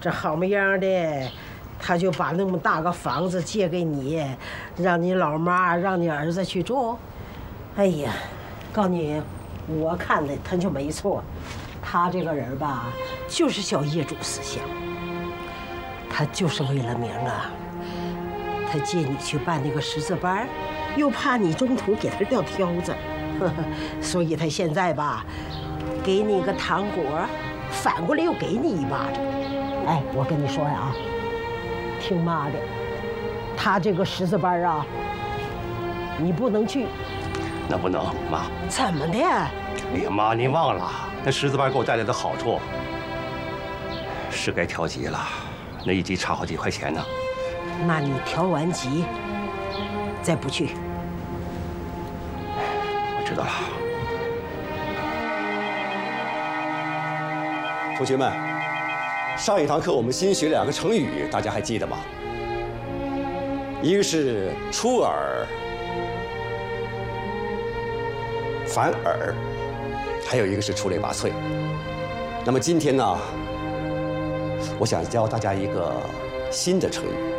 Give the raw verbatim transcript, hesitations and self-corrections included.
这好么样的，他就把那么大个房子借给你，让你老妈让你儿子去住。哎呀，告诉你，我看的他就没错，他这个人吧，就是小业主思想，他就是为了名啊。他借你去办那个识字班，又怕你中途给他撂挑子，呵呵，所以他现在吧，给你个糖果，反过来又给你一巴掌。哎，我跟你说呀，听妈的，他这个识字班啊，你不能去。 那不能，妈。 怎么的？ 哎呀，妈，您忘了那识字班给我带来的好处，是该调级了，那一级差好几块钱呢。 那你调完级再不去。 我知道了。 同学们，上一堂课我们新学两个成语，大家还记得吗？一个是出尔反尔，还有一个是出类拔萃。那么今天呢，我想教大家一个新的成语。